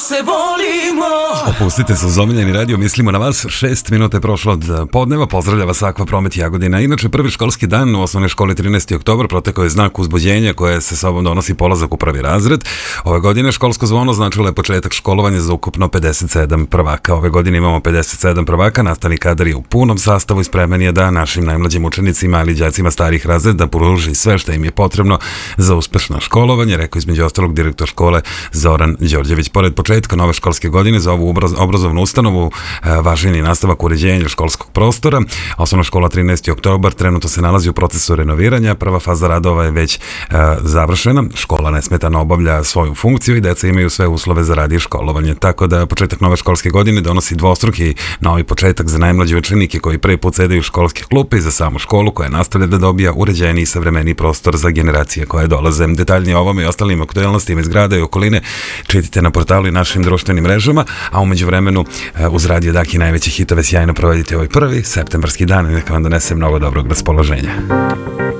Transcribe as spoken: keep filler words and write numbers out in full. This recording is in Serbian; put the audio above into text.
se volimo. Opustite se uz omiljeni radio, mislimo na vas. Šest minuta je prošlo od podneva, pozdravlja vas Akva Promet Jagodina. Inače, prvi školski dan u osnovnoj školi trinaesti oktobar protekao je znak uzbuđenja koje se sobom donosi polazak u prvi razred. Ove godine školsko zvono značilo je početak školovanja za ukupno pedeset sedam prvaka. Ove godine imamo pedeset sedam prvaka, nastavni kadar je u punom sastavu i spreman je da našim najmlađim učenicima ali i đacima starih razreda pruži sve što im je potrebno za uspešno školovanje, rekao između ostalog direktor škole Zoran Đorđević. Pored početka nove školske godine za ovu obrazovnu ustanovu važan je nastavak uređenja školskog prostora. Osnovna škola trinaesti oktobar trenutno se nalazi u procesu renoviranja. Prva faza radova je već e, završena. Škola nesmetano obavlja svoju funkciju i deca imaju sve uslove za rad i školovanje. Tako da početak nove školske godine donosi dvostruki novi početak za najmlađe učenike koji prvi put sedaju u školske klupe i za samu školu koja nastavlja da dobija uređeniji i savremeniji prostor za generacije koje dolaze. Detaljnije o ovome i ostalim aktuelnostima iz grada i okoline čitajte na portalu i našim društvenim mrežama, a umeđu vremenu uz Radio Daki najveće hitove sjajno provedite ovaj prvi septembarski dan i neka vam donese mnogo dobrog raspoloženja.